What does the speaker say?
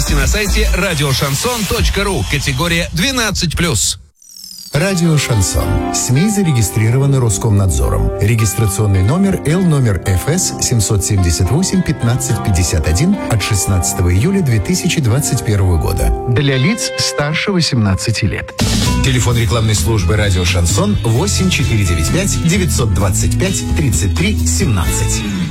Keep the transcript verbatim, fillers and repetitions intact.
Подробности на сайте радиошансон точка ру. Категория двенадцать плюс. Радио «Шансон». СМИ зарегистрированы Роскомнадзором. Регистрационный номер Л номер Ф С семь семь восемь пятнадцать пятьдесят один от шестнадцатого июля две тысячи двадцать первого года. Для лиц старше восемнадцати лет. Телефон рекламной службы «Радио Шансон» восемь четыре девять пять девятьсот двадцать пять тридцать три семнадцать.